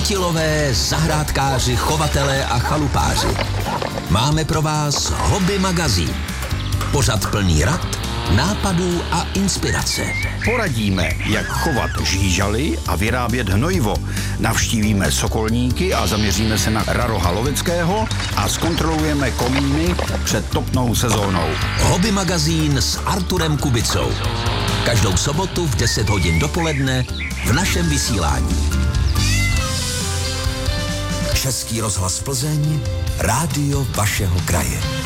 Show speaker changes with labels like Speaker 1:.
Speaker 1: chytilové, zahrádkáři, chovatelé a chalupáři. Máme pro vás Hobby magazín. Pořad plný rad, nápadů a inspirace.
Speaker 2: Poradíme, jak chovat žížaly a vyrábět hnojivo. Navštívíme sokolníky a zaměříme se na raroha loveckého a zkontrolujeme komíny před topnou sezónou.
Speaker 1: Hobby magazín s Arturem Kubicou. Každou sobotu v 10 hodin dopoledne v našem vysílání. Český rozhlas Plzeň, rádio vašeho kraje.